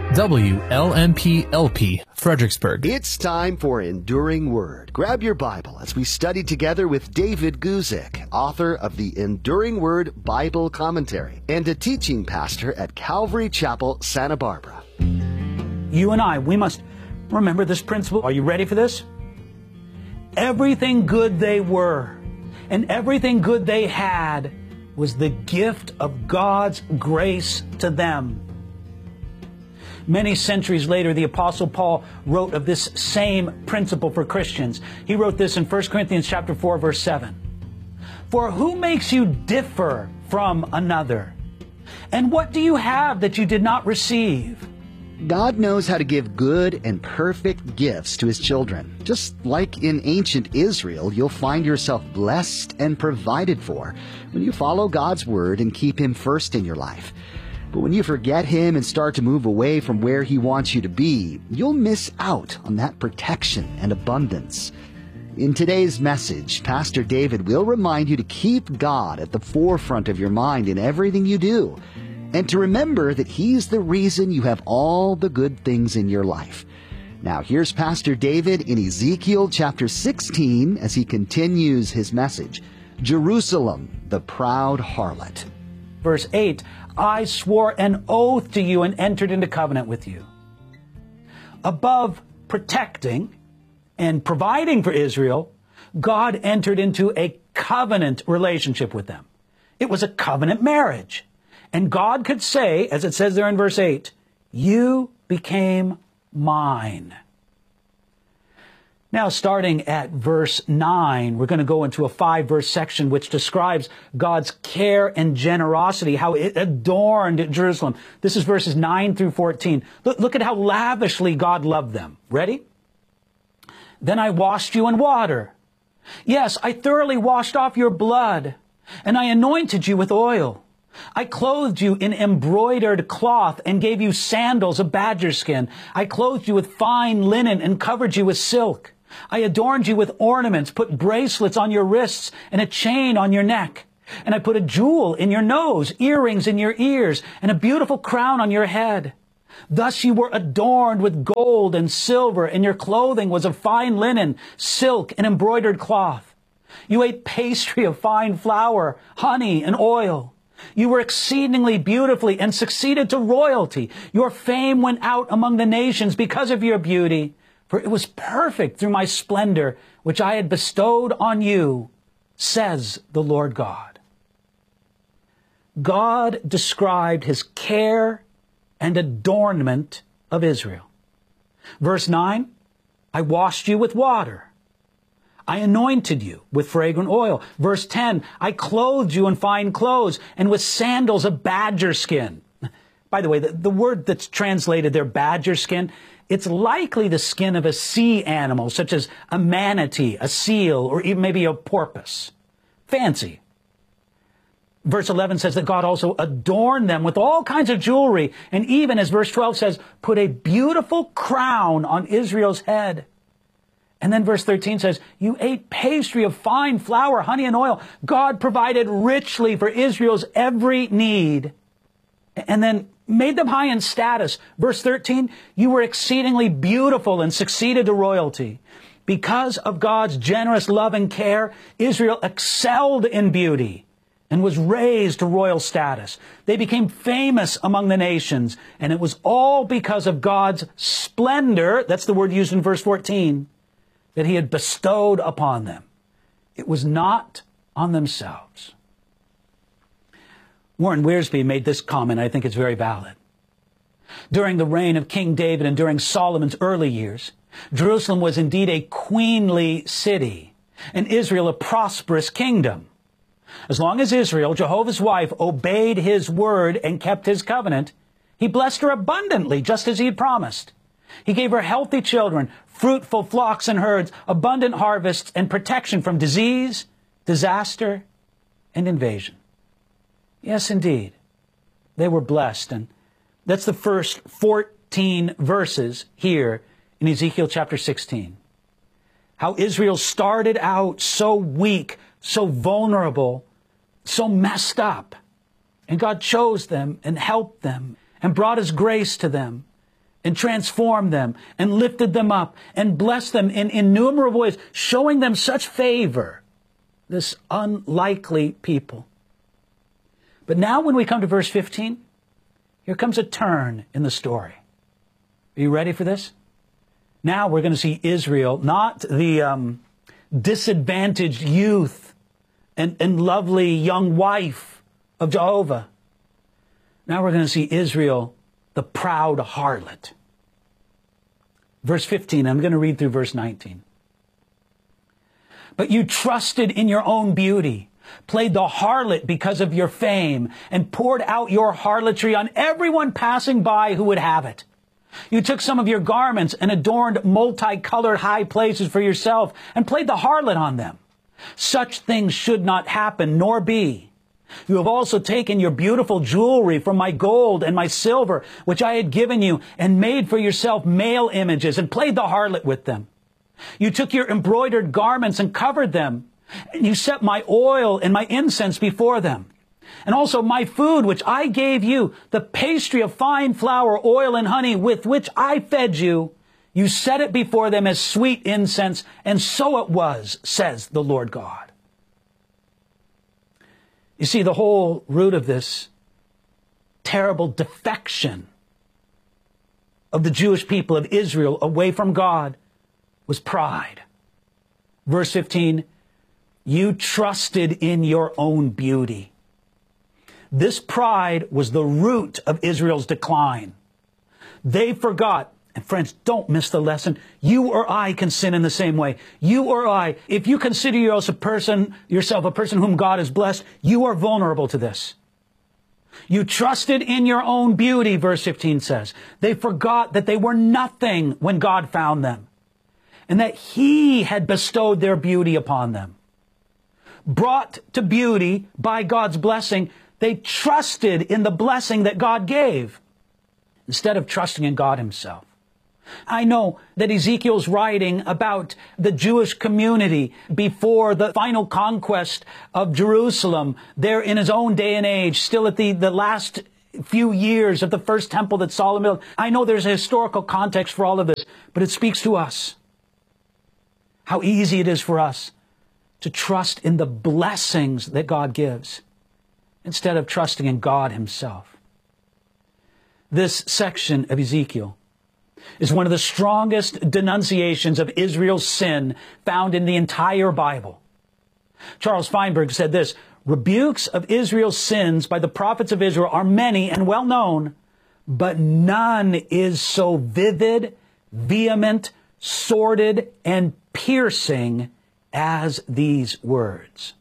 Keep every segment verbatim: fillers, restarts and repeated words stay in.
W L M P L P, Fredericksburg. It's time for Enduring Word. Grab your Bible as we study together with David Guzik, author of the Enduring Word Bible Commentary and a teaching pastor at Calvary Chapel, Santa Barbara. You and I, we must remember this principle. Are you ready for this? Everything good they were and everything good they had was the gift of God's grace to them. Many centuries later, the Apostle Paul wrote of this same principle for Christians. He wrote this in First Corinthians chapter four, verse seven. For who makes you differ from another? And what do you have that you did not receive? God knows how to give good and perfect gifts to His children. Just like in ancient Israel, you'll find yourself blessed and provided for when you follow God's Word and keep Him first in your life. But when you forget Him and start to move away from where He wants you to be, you'll miss out on that protection and abundance. In today's message, Pastor David will remind you to keep God at the forefront of your mind in everything you do, and to remember that He's the reason you have all the good things in your life. Now, here's Pastor David in Ezekiel chapter sixteen as he continues his message, Jerusalem, the proud harlot. Verse eight, I swore an oath to you and entered into covenant with you. Above protecting and providing for Israel, God entered into a covenant relationship with them. It was a covenant marriage. And God could say, as it says there in verse eight, you became mine. Now, starting at verse nine, we're going to go into a five-verse section which describes God's care and generosity, how it adorned Jerusalem. This is verses nine through fourteen. Look, look at how lavishly God loved them. Ready? Then I washed you in water. Yes, I thoroughly washed off your blood, and I anointed you with oil. I clothed you in embroidered cloth and gave you sandals of badger skin. I clothed you with fine linen and covered you with silk. I adorned you with ornaments, put bracelets on your wrists and a chain on your neck. And I put a jewel in your nose, earrings in your ears, and a beautiful crown on your head. Thus you were adorned with gold and silver, and your clothing was of fine linen, silk, and embroidered cloth. You ate pastry of fine flour, honey, and oil. You were exceedingly beautifully and succeeded to royalty. Your fame went out among the nations because of your beauty, for it was perfect through my splendor, which I had bestowed on you, says the Lord God. God described His care and adornment of Israel. Verse nine, I washed you with water. I anointed you with fragrant oil. Verse ten, I clothed you in fine clothes and with sandals of badger skin. By the way, the, the word that's translated there, badger skin, it's likely the skin of a sea animal, such as a manatee, a seal, or even maybe a porpoise. Fancy. Verse eleven says that God also adorned them with all kinds of jewelry, and even, as verse twelve says, put a beautiful crown on Israel's head. And then verse thirteen says, you ate pastry of fine flour, honey, and oil. God provided richly for Israel's every need. And then made them high in status. Verse thirteen, you were exceedingly beautiful and succeeded to royalty. Because of God's generous love and care, Israel excelled in beauty and was raised to royal status. They became famous among the nations, and it was all because of God's splendor, that's the word used in verse fourteen, that He had bestowed upon them. It was not on themselves. Warren Wiersbe made this comment. I think it's very valid. During the reign of King David and during Solomon's early years, Jerusalem was indeed a queenly city, and Israel a prosperous kingdom. As long as Israel, Jehovah's wife, obeyed His word and kept His covenant, He blessed her abundantly, just as He had promised. He gave her healthy children, fruitful flocks and herds, abundant harvests, and protection from disease, disaster, and invasion. Yes, indeed, they were blessed. And that's the first fourteen verses here in Ezekiel chapter sixteen. How Israel started out so weak, so vulnerable, so messed up. And God chose them and helped them and brought His grace to them. and transformed them and lifted them up and blessed them in innumerable ways, showing them such favor, this unlikely people. But now when we come to verse fifteen, here comes a turn in the story. Are you ready for this? Now we're going to see Israel, not the um, disadvantaged youth and, and lovely young wife of Jehovah. Now we're going to see Israel, the proud harlot. Verse fifteen, I'm going to read through verse nineteen. But you trusted in your own beauty, played the harlot because of your fame, and poured out your harlotry on everyone passing by who would have it. You took some of your garments and adorned multicolored high places for yourself and played the harlot on them. Such things should not happen, nor be. You have also taken your beautiful jewelry from my gold and my silver, which I had given you, and made for yourself male images and played the harlot with them. You took your embroidered garments and covered them, and you set my oil and my incense before them. And also my food, which I gave you, the pastry of fine flour, oil, and honey, with which I fed you, you set it before them as sweet incense, and so it was, says the Lord God. You see, the whole root of this terrible defection of the Jewish people of Israel away from God was pride. Verse fifteen, you trusted in your own beauty. This pride was the root of Israel's decline. They forgot, and friends, don't miss the lesson. You or I can sin in the same way. You or I, if you consider yourself a person, yourself a person whom God has blessed, you are vulnerable to this. You trusted in your own beauty, verse fifteen says. They forgot that they were nothing when God found them, and that He had bestowed their beauty upon them. Brought to beauty by God's blessing, they trusted in the blessing that God gave instead of trusting in God Himself. I know that Ezekiel's writing about the Jewish community before the final conquest of Jerusalem, there in his own day and age, still at the, the last few years of the first temple that Solomon built. I know there's a historical context for all of this, but it speaks to us. How easy it is for us to trust in the blessings that God gives instead of trusting in God Himself. This section of Ezekiel is one of the strongest denunciations of Israel's sin found in the entire Bible. Charles Feinberg said this, rebukes of Israel's sins by the prophets of Israel are many and well known, but none is so vivid, vehement, sordid, and piercing as these words.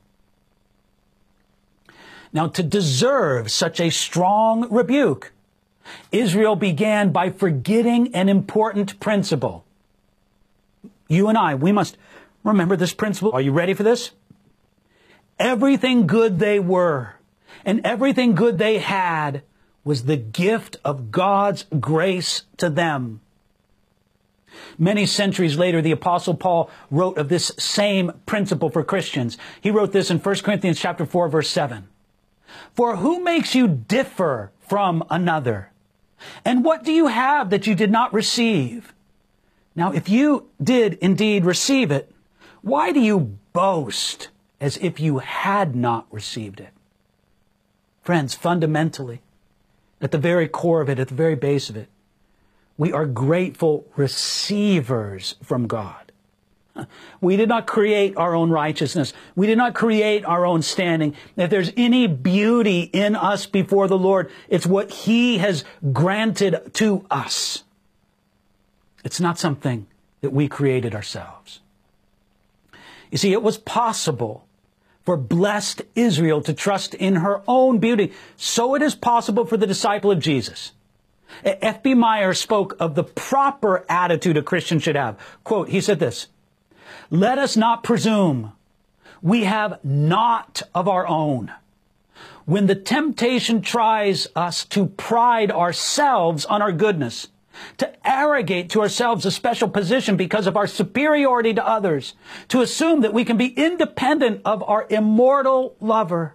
Now, to deserve such a strong rebuke, Israel began by forgetting an important principle. You and I, we must remember this principle. Are you ready for this? Everything good they were and everything good they had was the gift of God's grace to them. Many centuries later, the Apostle Paul wrote of this same principle for Christians. He wrote this in First Corinthians chapter four, verse seven. For who makes you differ from another? And what do you have that you did not receive? Now, if you did indeed receive it, why do you boast as if you had not received it? Friends, fundamentally, at the very core of it, at the very base of it, we are grateful receivers from God. We did not create our own righteousness. We did not create our own standing. If there's any beauty in us before the Lord, it's what He has granted to us. It's not something that we created ourselves. You see, it was possible for blessed Israel to trust in her own beauty. So it is possible for the disciple of Jesus. F B Meyer spoke of the proper attitude a Christian should have. Quote, he said this, let us not presume we have naught of our own. When the temptation tries us to pride ourselves on our goodness, to arrogate to ourselves a special position because of our superiority to others, to assume that we can be independent of our immortal lover,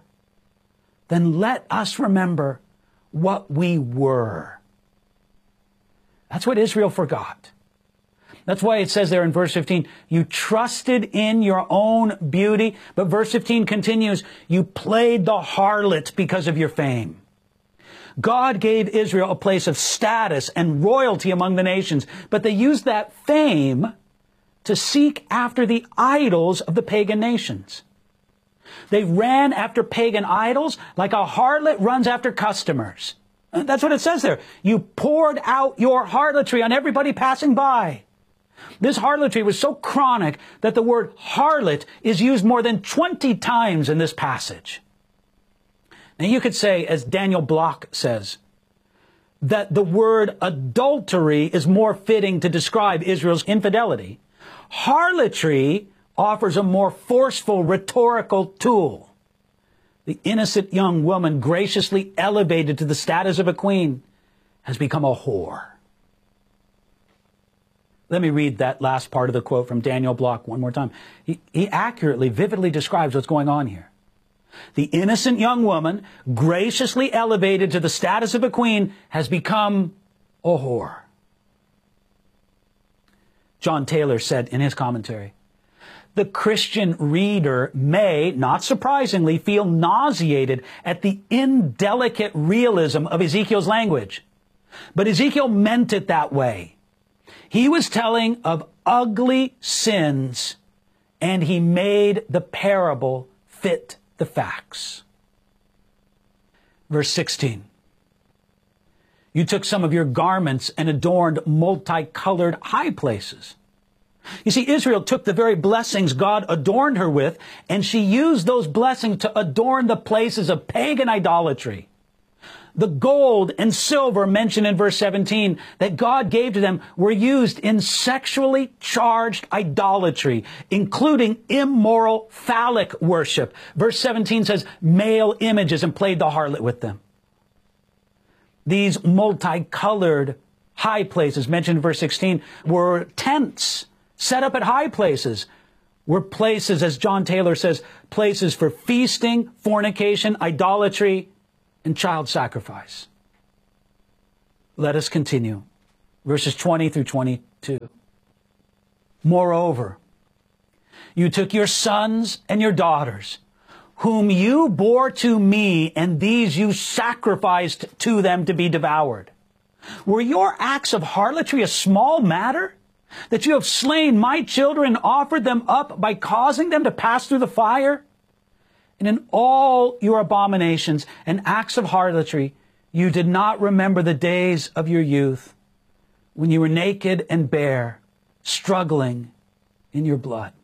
then let us remember what we were. That's what Israel forgot. That's why it says there in verse fifteen, you trusted in your own beauty. But verse fifteen continues, you played the harlot because of your fame. God gave Israel a place of status and royalty among the nations, but they used that fame to seek after the idols of the pagan nations. They ran after pagan idols like a harlot runs after customers. That's what it says there. You poured out your harlotry on everybody passing by. This harlotry was so chronic that the word harlot is used more than twenty times in this passage. Now you could say, as Daniel Block says, that the word adultery is more fitting to describe Israel's infidelity. Harlotry offers a more forceful rhetorical tool. The innocent young woman graciously elevated to the status of a queen has become a whore. Let me read that last part of the quote from Daniel Block one more time. He, he accurately, vividly describes what's going on here. The innocent young woman, graciously elevated to the status of a queen, has become a whore. John Taylor said in his commentary, the Christian reader may, not surprisingly, feel nauseated at the indelicate realism of Ezekiel's language. But Ezekiel meant it that way. He was telling of ugly sins, and he made the parable fit the facts. Verse sixteen. You took some of your garments and adorned multicolored high places. You see, Israel took the very blessings God adorned her with, and she used those blessings to adorn the places of pagan idolatry. The gold and silver mentioned in verse seventeen that God gave to them were used in sexually charged idolatry, including immoral phallic worship. Verse seventeen says male images, and played the harlot with them. These multicolored high places mentioned in verse sixteen were tents set up at high places, were places, as John Taylor says, places for feasting, fornication, idolatry, and child sacrifice. Let us continue. Verses twenty through twenty-two. Moreover, you took your sons and your daughters, whom you bore to me, and these you sacrificed to them to be devoured. Were your acts of harlotry a small matter, that you have slain my children and offered them up by causing them to pass through the fire? And in all your abominations and acts of harlotry, you did not remember the days of your youth, when you were naked and bare, struggling in your blood.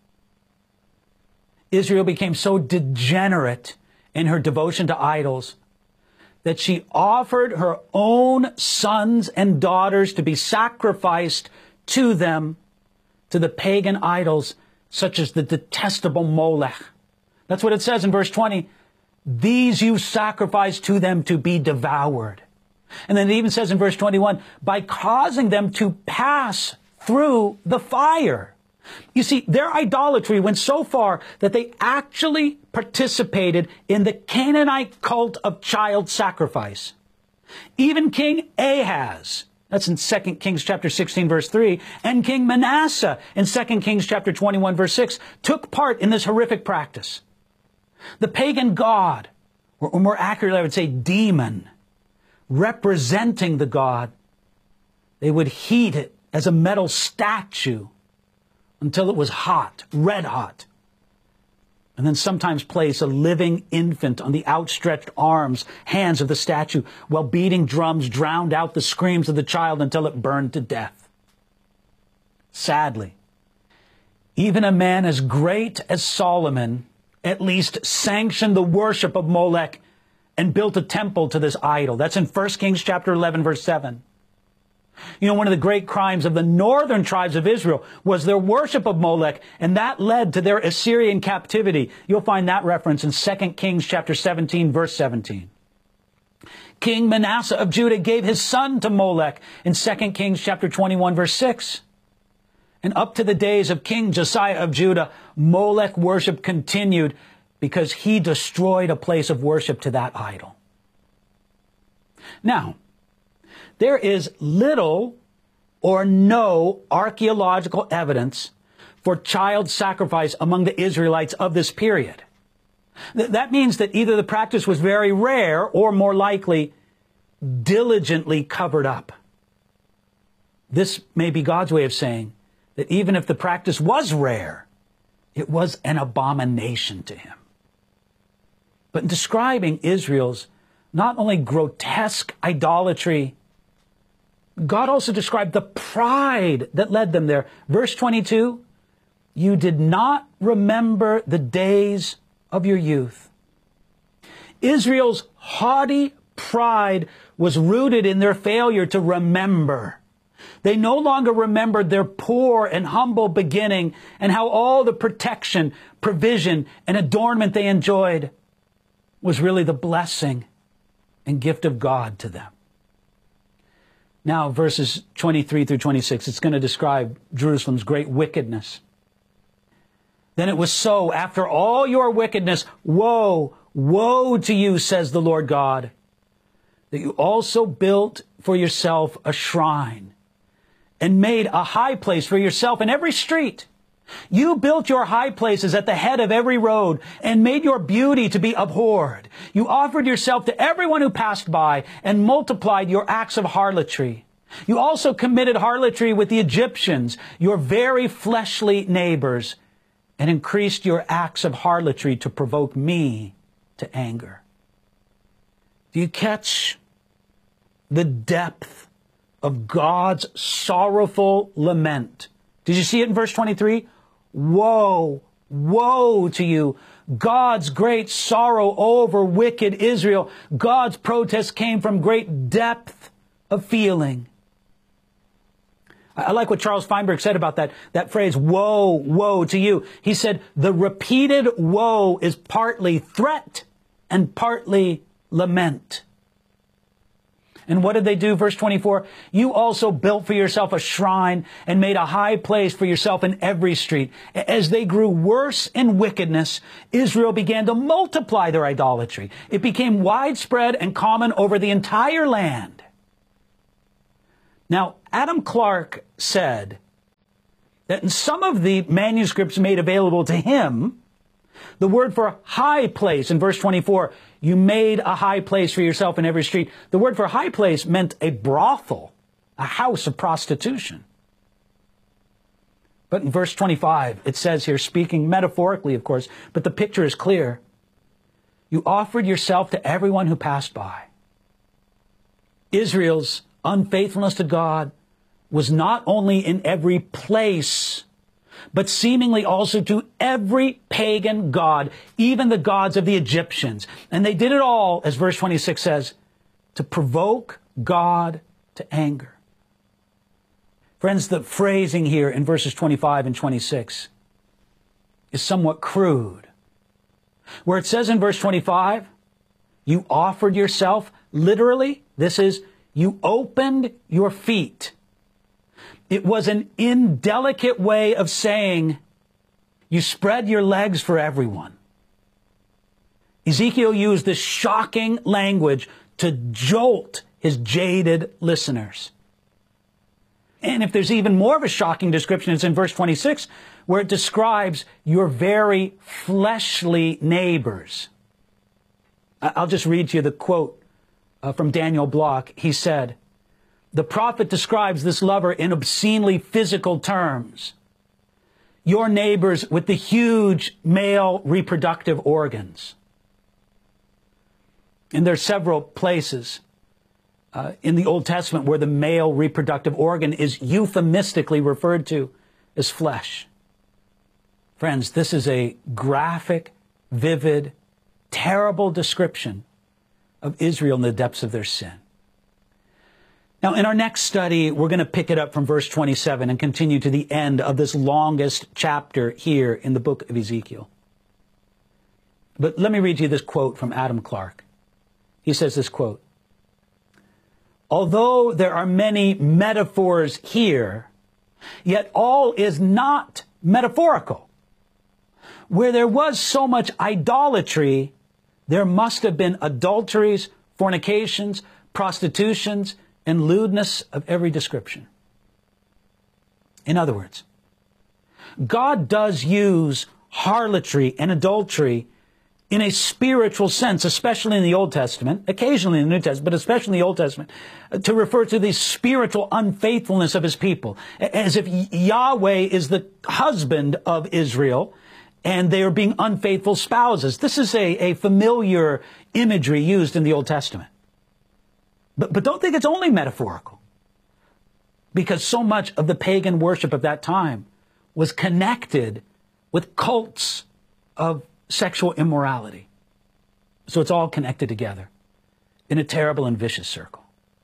Israel became so degenerate in her devotion to idols that she offered her own sons and daughters to be sacrificed to them, to the pagan idols, such as the detestable Molech. That's what it says in verse twenty. These you sacrificed to them to be devoured. And then it even says in verse twenty-one, by causing them to pass through the fire. You see, their idolatry went so far that they actually participated in the Canaanite cult of child sacrifice. Even King Ahaz, that's in Second Kings chapter sixteen, verse three, and King Manasseh in Second Kings chapter twenty-one, verse six, took part in this horrific practice. The pagan god, or more accurately, I would say demon, representing the god, they would heat it as a metal statue until it was hot, red hot, and then sometimes place a living infant on the outstretched arms, hands of the statue, while beating drums drowned out the screams of the child until it burned to death. Sadly, even a man as great as Solomon at least sanctioned the worship of Molech and built a temple to this idol. That's in First Kings chapter eleven, verse seven. You know, one of the great crimes of the northern tribes of Israel was their worship of Molech, and that led to their Assyrian captivity. You'll find that reference in Second Kings chapter seventeen, verse seventeen. King Manasseh of Judah gave his son to Molech in Second Kings chapter twenty-one, verse six. And up to the days of King Josiah of Judah, Molech worship continued because he destroyed a place of worship to that idol. Now, there is little or no archaeological evidence for child sacrifice among the Israelites of this period. Th- that means that either the practice was very rare or, more likely, diligently covered up. This may be God's way of saying that even if the practice was rare, it was an abomination to him. But in describing Israel's not only grotesque idolatry, God also described the pride that led them there. Verse twenty-two, you did not remember the days of your youth. Israel's haughty pride was rooted in their failure to remember. They no longer remembered their poor and humble beginning and how all the protection, provision, and adornment they enjoyed was really the blessing and gift of God to them. Now, verses twenty-three through twenty-six, it's going to describe Jerusalem's great wickedness. Then it was so, after all your wickedness, woe, woe to you, says the Lord God, that you also built for yourself a shrine and made a high place for yourself in every street. You built your high places at the head of every road and made your beauty to be abhorred. You offered yourself to everyone who passed by and multiplied your acts of harlotry. You also committed harlotry with the Egyptians, your very fleshly neighbors, and increased your acts of harlotry to provoke me to anger. Do you catch the depth of God's sorrowful lament? Did you see it in verse twenty-three? Woe, woe to you. God's great sorrow over wicked Israel. God's protest came from great depth of feeling. I like what Charles Feinberg said about that, that phrase, woe, woe to you. He said, the repeated woe is partly threat and partly lament. And what did they do? Verse twenty-four, you also built for yourself a shrine and made a high place for yourself in every street. As they grew worse in wickedness, Israel began to multiply their idolatry. It became widespread and common over the entire land. Now, Adam Clarke said that in some of the manuscripts made available to him, the word for high place in verse twenty-four, you made a high place for yourself in every street. The word for high place meant a brothel, a house of prostitution. But in verse twenty-five, it says here, speaking metaphorically, of course, but the picture is clear. You offered yourself to everyone who passed by. Israel's unfaithfulness to God was not only in every place, but seemingly also to every pagan god, even the gods of the Egyptians. And they did it all, as verse twenty-six says, to provoke God to anger. Friends, the phrasing here in verses twenty-five and twenty-six is somewhat crude. Where it says in verse twenty-five, you offered yourself, literally, this is, you opened your feet. It was an indelicate way of saying, you spread your legs for everyone. Ezekiel used this shocking language to jolt his jaded listeners. And if there's even more of a shocking description, it's in verse twenty-six, where it describes your very fleshly neighbors. I'll just read to you the quote uh, from Daniel Block. He said, the prophet describes this lover in obscenely physical terms. Your neighbors with the huge male reproductive organs. And there are several places uh, in the Old Testament where the male reproductive organ is euphemistically referred to as flesh. Friends, this is a graphic, vivid, terrible description of Israel in the depths of their sin. Now, in our next study, we're going to pick it up from verse twenty-seven and continue to the end of this longest chapter here in the book of Ezekiel. But let me read you this quote from Adam Clarke. He says this quote, although there are many metaphors here, yet all is not metaphorical. Where there was so much idolatry, there must have been adulteries, fornications, prostitutions, and lewdness of every description. In other words, God does use harlotry and adultery in a spiritual sense, especially in the Old Testament, occasionally in the New Testament, but especially in the Old Testament, to refer to the spiritual unfaithfulness of his people, as if Yahweh is the husband of Israel and they are being unfaithful spouses. This is a, a familiar imagery used in the Old Testament. But, but don't think it's only metaphorical, because so much of the pagan worship of that time was connected with cults of sexual immorality. So it's all connected together in a terrible and vicious circle.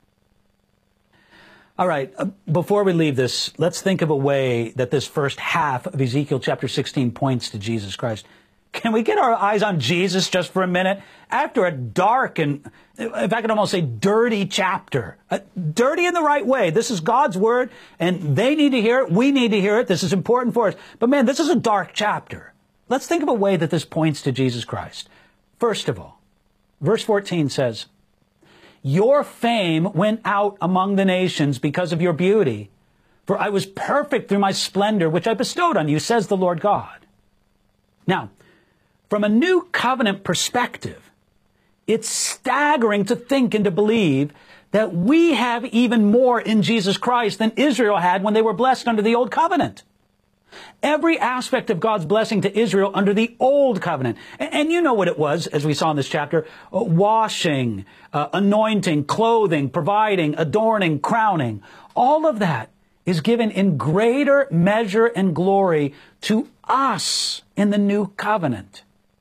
All right, uh, before we leave this, let's think of a way that this first half of Ezekiel chapter sixteen points to Jesus Christ. Can we get our eyes on Jesus just for a minute? After a dark and, if I could almost say, dirty chapter. Uh, dirty in the right way. This is God's word, and they need to hear it. We need to hear it. This is important for us. But man, this is a dark chapter. Let's think of a way that this points to Jesus Christ. First of all, verse fourteen says, "Your fame went out among the nations because of your beauty, for I was perfect through my splendor, which I bestowed on you, says the Lord God." Now, from a new covenant perspective, it's staggering to think and to believe that we have even more in Jesus Christ than Israel had when they were blessed under the old covenant. Every aspect of God's blessing to Israel under the old covenant. And, and you know what it was, as we saw in this chapter, uh, washing, uh, anointing, clothing, providing, adorning, crowning. All of that is given in greater measure and glory to us in the new covenant.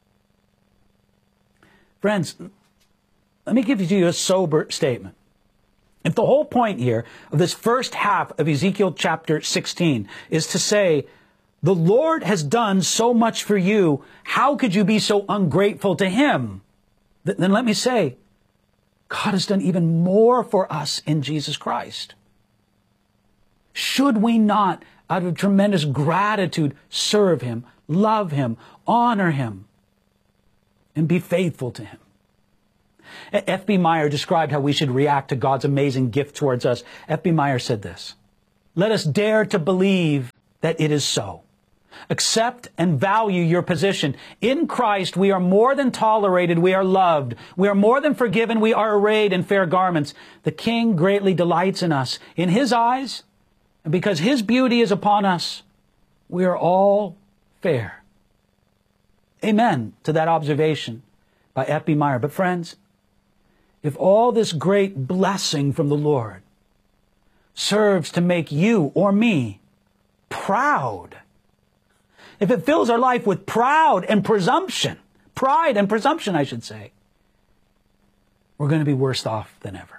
Friends, let me give you a sober statement. If the whole point here of this first half of Ezekiel chapter sixteen is to say, the Lord has done so much for you, how could you be so ungrateful to him? Th- then let me say, God has done even more for us in Jesus Christ. Should we not, out of tremendous gratitude, serve him, love him, honor him, and be faithful to him? F B Meyer described how we should react to God's amazing gift towards us. F B Meyer said this: "Let us dare to believe that it is so. Accept and value your position. In Christ, we are more than tolerated, we are loved. We are more than forgiven, we are arrayed in fair garments. The King greatly delights in us. In his eyes, and because his beauty is upon us, we are all fair." Amen to that observation by F B Meyer. But friends, if all this great blessing from the Lord serves to make you or me proud, if it fills our life with proud and presumption, pride and presumption, I should say, we're going to be worse off than ever.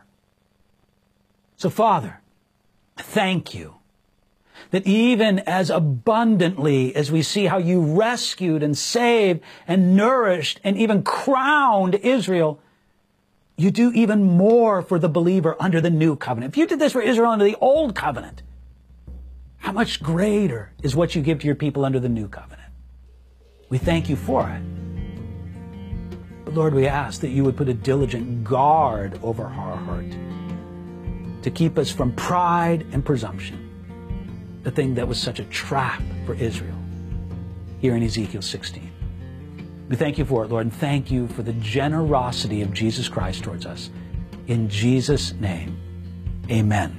So, Father, thank you that even as abundantly as we see how you rescued and saved and nourished and even crowned Israel, you do even more for the believer under the new covenant. If you did this for Israel under the old covenant, how much greater is what you give to your people under the new covenant? We thank you for it. But Lord, we ask that you would put a diligent guard over our heart to keep us from pride and presumption, the thing that was such a trap for Israel here in Ezekiel sixteen. We thank you for it, Lord, and thank you for the generosity of Jesus Christ towards us. In Jesus' name, amen.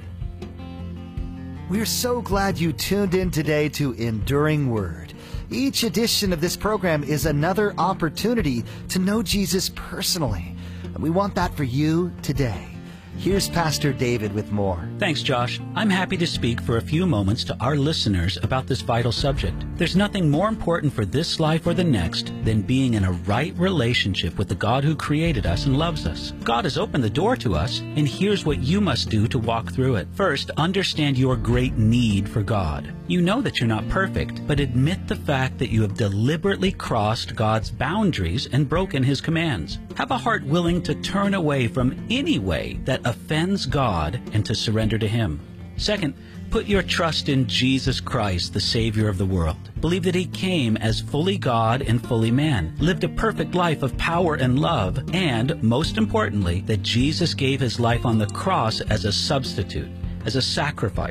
We're so glad you tuned in today to Enduring Word. Each edition of this program is another opportunity to know Jesus personally, and we want that for you today. Here's Pastor David with more. Thanks, Josh. I'm happy to speak for a few moments to our listeners about this vital subject. There's nothing more important for this life or the next than being in a right relationship with the God who created us and loves us. God has opened the door to us, and here's what you must do to walk through it. First, understand your great need for God. You know that you're not perfect, but admit the fact that you have deliberately crossed God's boundaries and broken his commands. Have a heart willing to turn away from any way that offends God and to surrender to him. Second, put your trust in Jesus Christ, the Savior of the world. Believe that he came as fully God and fully man, lived a perfect life of power and love, and, most importantly, that Jesus gave his life on the cross as a substitute, as a sacrifice,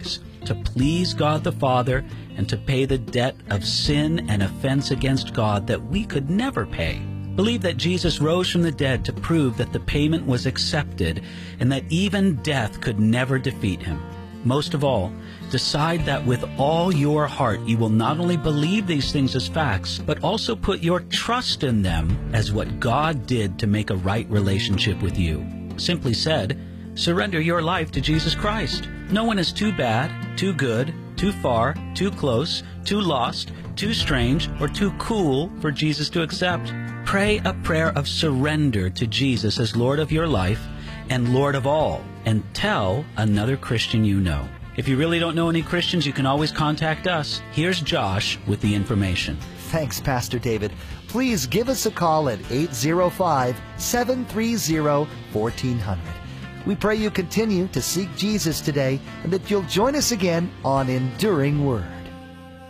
to please God the Father and to pay the debt of sin and offense against God that we could never pay. Believe that Jesus rose from the dead to prove that the payment was accepted and that even death could never defeat him. Most of all, decide that with all your heart you will not only believe these things as facts, but also put your trust in them as what God did to make a right relationship with you. Simply said, surrender your life to Jesus Christ. No one is too bad, too good, too far, too close, too lost, too strange, or too cool for Jesus to accept. Pray a prayer of surrender to Jesus as Lord of your life and Lord of all, and tell another Christian you know. If you really don't know any Christians, you can always contact us. Here's Josh with the information. Thanks, Pastor David. Please give us a call at eight zero five, seven three zero, one four zero zero. We pray you continue to seek Jesus today and that you'll join us again on Enduring Word.